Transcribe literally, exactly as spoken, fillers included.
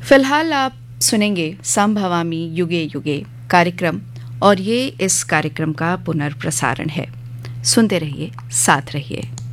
फिलहाल आप सुनेंगे संभवामि युगे युगे कार्यक्रम, और ये इस कार्यक्रम का पुनर्प्रसारण है। सुनते रहिए, साथ रहिए।